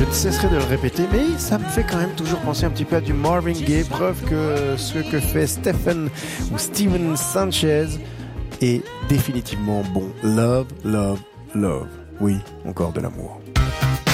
Je ne cesserai de le répéter, mais ça me fait quand même toujours penser un petit peu à du Marvin Gaye, preuve que ce que fait Steven Sanchez est définitivement bon. Love, love, love. Oui, encore de l'amour.